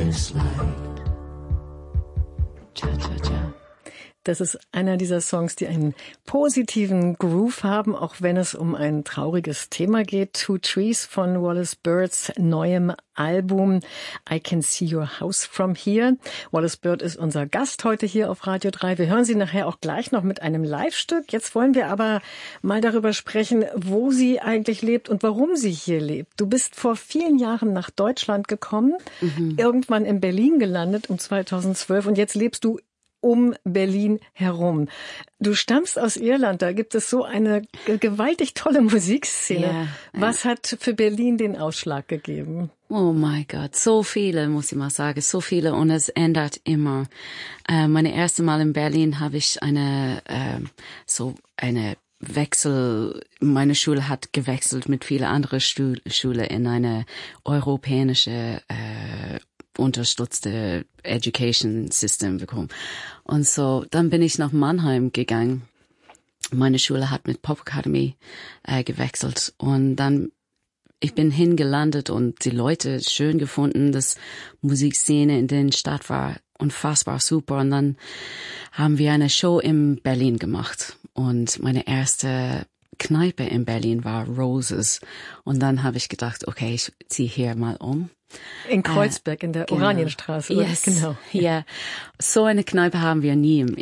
this light. Cha-cha-cha. Das ist einer dieser Songs, die einen positiven Groove haben, auch wenn es um ein trauriges Thema geht. Two Trees von Wallace Birds neuem Album I Can See Your House From Here. Wallace Bird ist unser Gast heute hier auf Radio 3. Wir hören Sie nachher auch gleich noch mit einem Live-Stück. Jetzt wollen wir aber mal darüber sprechen, wo sie eigentlich lebt und warum sie hier lebt. Du bist vor vielen Jahren nach Deutschland gekommen, irgendwann in Berlin gelandet um 2012 und jetzt lebst du um Berlin herum. Du stammst aus Irland, da gibt es so eine gewaltig tolle Musikszene. Yeah. Was hat für Berlin den Ausschlag gegeben? Oh mein Gott, so viele, muss ich mal sagen, so viele und es ändert immer. Meine erste Mal in Berlin habe ich eine Wechsel, meine Schule hat gewechselt mit vielen anderen Schulen in eine europäische unterstützte Education System bekommen. Und so, dann bin ich nach Mannheim gegangen. Meine Schule hat mit Pop Academy gewechselt und dann ich bin hingelandet und die Leute schön gefunden. Das Musikszene in der Stadt war unfassbar super und dann haben wir eine Show in Berlin gemacht und meine erste Kneipe in Berlin war Roses und dann habe ich gedacht, okay, ich ziehe hier mal um. In Kreuzberg, in der genau. Oranienstraße. Yes. Genau. Ja, so eine Kneipe haben wir nie